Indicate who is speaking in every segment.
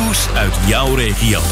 Speaker 1: Nieuws uit jouw regio.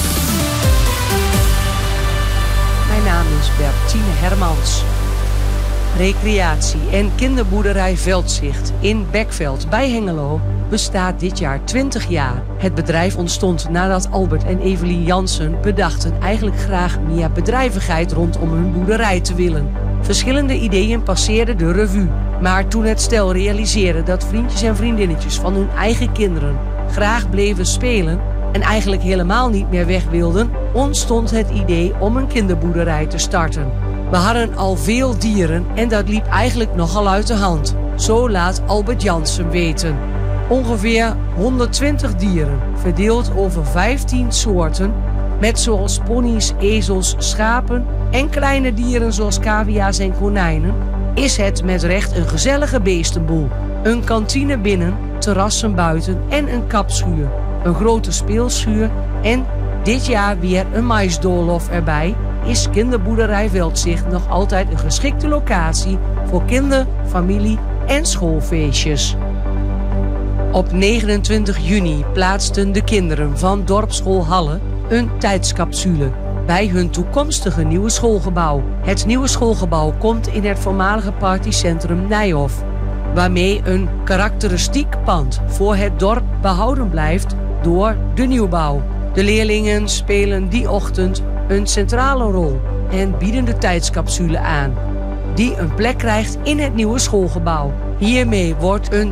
Speaker 2: Mijn naam is Bertine Hermans. Recreatie- en kinderboerderij Veldzicht in Bekveld bij Hengelo bestaat dit jaar 20 jaar. Het bedrijf ontstond nadat Albert en Evelien Jansen bedachten eigenlijk graag meer bedrijvigheid rondom hun boerderij te willen. Verschillende ideeën passeerden de revue. Maar toen het stel realiseerde dat vriendjes en vriendinnetjes van hun eigen kinderen graag bleven spelen en eigenlijk helemaal niet meer weg wilden, ontstond het idee om een kinderboerderij te starten. We hadden al veel dieren en dat liep eigenlijk nogal uit de hand. Zo laat Albert Jansen weten. Ongeveer 120 dieren, verdeeld over 15 soorten, met zoals ponies, ezels, schapen en kleine dieren zoals cavia's en konijnen, is het met recht een gezellige beestenboel. Een kantine binnen, terrassen buiten en een kapschuur. Een grote speelschuur en dit jaar weer een maïsdoolhof erbij, is kinderboerderij Veldzicht nog altijd een geschikte locatie voor kinder-, familie- en schoolfeestjes. Op 29 juni plaatsten de kinderen van dorpsschool Halle een tijdscapsule bij hun toekomstige nieuwe schoolgebouw. Het nieuwe schoolgebouw komt in het voormalige partycentrum Nijhof, waarmee een karakteristiek pand voor het dorp behouden blijft door de nieuwbouw. De leerlingen spelen die ochtend een centrale rol en bieden de tijdscapsule aan, die een plek krijgt in het nieuwe schoolgebouw. Hiermee wordt een